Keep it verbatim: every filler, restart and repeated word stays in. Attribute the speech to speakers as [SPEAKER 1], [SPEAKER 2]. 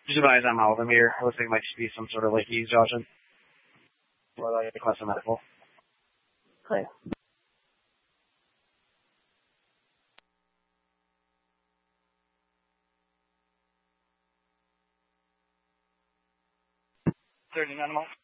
[SPEAKER 1] Just advise I'm out of here. It looks like it might just be some sort of like exhaustion. Or like class of medical.
[SPEAKER 2] Clear.
[SPEAKER 1] thirty-nine miles.